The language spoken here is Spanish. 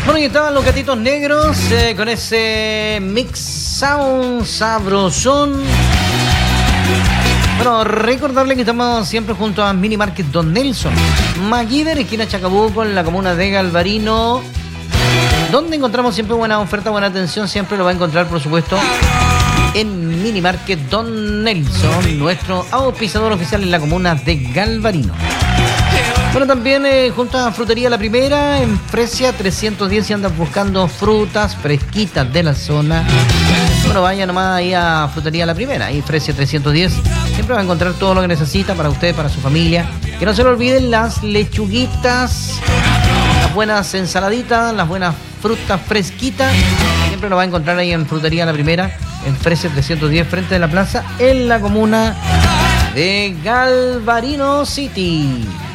Bueno, y estaban los Gatitos Negros con ese mix sound sabrosón. Bueno, recordarle que estamos siempre junto a Mini Market Don Nelson, MacGyver, esquina Chacabuco, en la comuna de Galvarino, donde encontramos siempre buena oferta, buena atención. Siempre lo va a encontrar, por supuesto, en Mini Market Don Nelson, nuestro auspiciador oficial en la comuna de Galvarino. Bueno, también junto a Frutería La Primera, en Fresia 310, si andas buscando frutas fresquitas de la zona. Bueno, vaya nomás ahí a Frutería La Primera, ahí Fresia 310. Siempre va a encontrar todo lo que necesita para usted, para su familia. Que no se le olviden las lechuguitas, las buenas ensaladitas, las buenas frutas fresquitas. Siempre lo va a encontrar ahí en Frutería La Primera, en Fresia 310, frente de la plaza, en la comuna de Galvarino City.